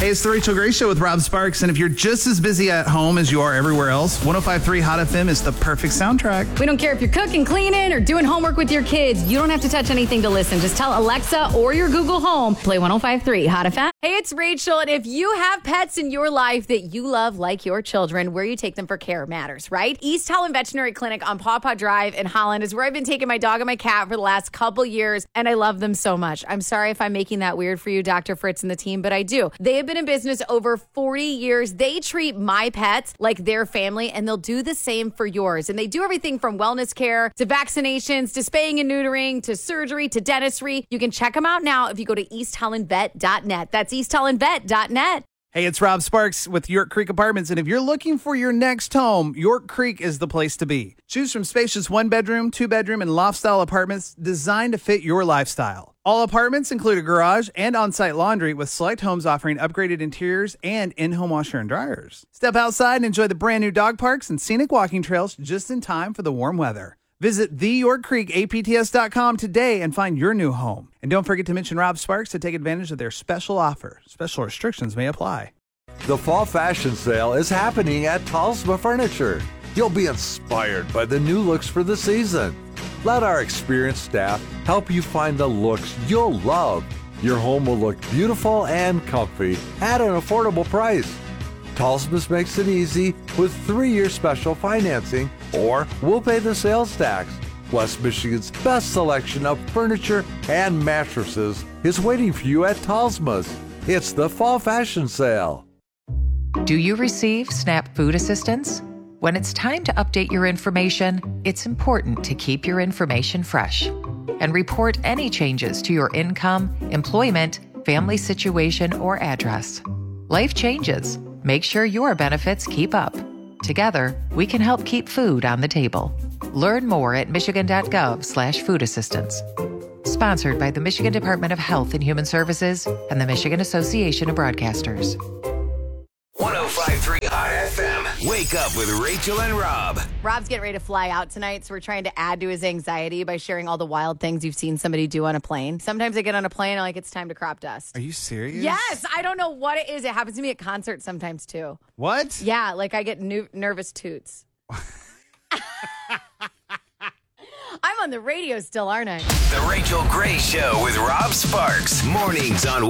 Hey, it's the Rachel Gray Show with Rob Sparks, and if you're just as busy at home as you are everywhere else, 105.3 Hot FM is the perfect soundtrack. We don't care if you're cooking, cleaning, or doing homework with your kids. You don't have to touch anything to listen. Just tell Alexa or your Google Home, play 105.3 Hot FM. Hey, it's Rachel, and if you have pets in your life that you love like your children, where you take them for care matters, right? East Holland Veterinary Clinic on Paw Paw Drive in Holland is where I've been taking my dog and my cat for the last couple years, and I love them so much. I'm sorry if I'm making that weird for you, Dr. Fritz and the team, but I do. They have been in business over 40 years. They treat my pets like their family, and they'll do the same for yours. And they do everything from wellness care to vaccinations to spaying and neutering to surgery to dentistry. You can check them out now if you go to easthollandvet.net. That's easthollandvet.net. Hey, it's Rob Sparks with York Creek Apartments, and if you're looking for your next home, York Creek is the place to be. Choose from spacious one-bedroom, two-bedroom, and loft-style apartments designed to fit your lifestyle. All apartments include a garage and on-site laundry, with select homes offering upgraded interiors and in-home washer and dryers. Step outside and enjoy the brand-new dog parks and scenic walking trails just in time for the warm weather. Visit theyorkcreekapts.com today and find your new home. And don't forget to mention Rob Sparks to take advantage of their special offer. Special restrictions may apply. The fall fashion sale is happening at Talsma Furniture. You'll be inspired by the new looks for the season. Let our experienced staff help you find the looks you'll love. Your home will look beautiful and comfy at an affordable price. Talsma's makes it easy with 3-year special financing, or we'll pay the sales tax. West Michigan's best selection of furniture and mattresses is waiting for you at Talsma's. It's the fall fashion sale. Do you receive SNAP food assistance? When it's time to update your information, it's important to keep your information fresh and report any changes to your income, employment, family situation, or address. Life changes. Make sure your benefits keep up. Together, we can help keep food on the table. Learn more at michigan.gov/food assistance. Sponsored by the Michigan Department of Health and Human Services and the Michigan Association of Broadcasters. 105.3 Hot FM. Wake up with Rachel and Rob. Rob's getting ready to fly out tonight, so we're trying to add to his anxiety by sharing all the wild things you've seen somebody do on a plane. Sometimes I get on a plane and I'm like, it's time to crop dust. Are you serious? Yes, I don't know what it is. It happens to me at concerts sometimes too. What? Yeah, like I get nervous toots. I'm on the radio still, aren't I? The Rachel Gray Show with Rob Sparks. Mornings on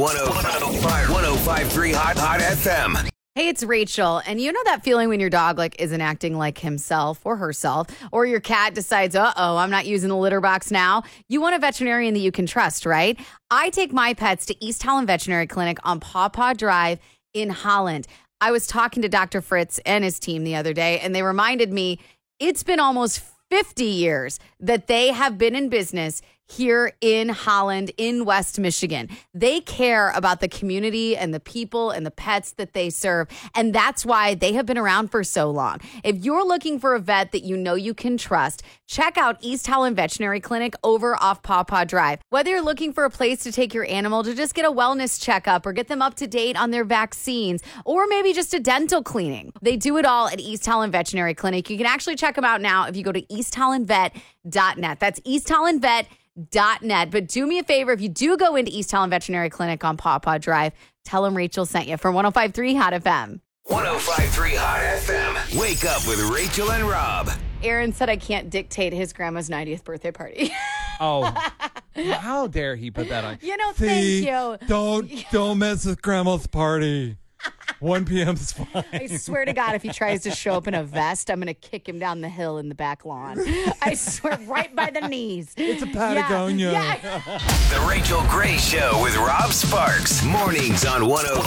105.3 Hot FM. Hey, it's Rachel, and you know that feeling when your dog isn't acting like himself or herself, or your cat decides, I'm not using the litter box now. You want a veterinarian that you can trust, right? I take my pets to East Holland Veterinary Clinic on Paw Paw Drive in Holland. I was talking to Dr. Fritz and his team the other day, and they reminded me it's been almost 50 years that they have been in business here in Holland, in West Michigan. They care about the community and the people and the pets that they serve. And that's why they have been around for so long. If you're looking for a vet that you know you can trust, check out East Holland Veterinary Clinic over off Paw Paw Drive. Whether you're looking for a place to take your animal to just get a wellness checkup or get them up to date on their vaccines, or maybe just a dental cleaning, they do it all at East Holland Veterinary Clinic. You can actually check them out now if you go to easthollandvet.net. That's easthollandvet.net. But do me a favor, if you do go into East Holland Veterinary Clinic on Paw Paw Drive, tell them Rachel sent you from 105.3 Hot FM. 105.3 Hot FM. Wake up with Rachel and Rob. Aaron said I can't dictate his grandma's 90th birthday party. Oh, how dare he put that on? Thank you. Don't mess with grandma's party. 1 p.m. is fine. I swear to God, if he tries to show up in a vest, I'm going to kick him down the hill in the back lawn. I swear, right by the knees. It's a Patagonia. Yeah. The Rachel Gray Show with Rob Sparks. Mornings on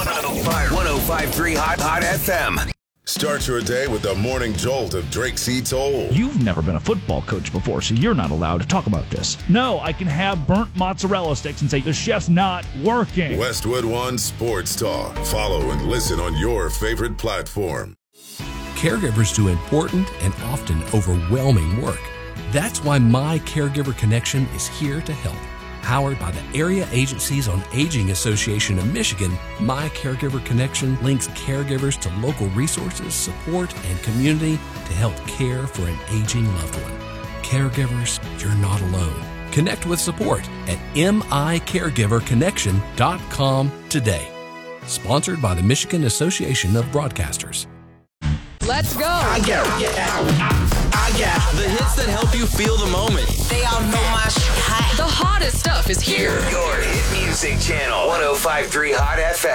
105.3 Hot FM. Start your day with the morning jolt of Drake C. Toll. You've never been a football coach before, so you're not allowed to talk about this. No, I can have burnt mozzarella sticks and say the chef's not working. Westwood One Sports Talk. Follow and listen on your favorite platform. Caregivers do important and often overwhelming work. That's why My Caregiver Connection is here to help. Powered by the Area Agencies on Aging Association of Michigan, My Caregiver Connection links caregivers to local resources, support, and community to help care for an aging loved one. Caregivers, you're not alone. Connect with support at micaregiverconnection.com today. Sponsored by the Michigan Association of Broadcasters. Let's go. I got the hits that help you feel the moment. They all know my shit hot. The hottest stuff is here. Your hit music channel, 105.3 Hot FM.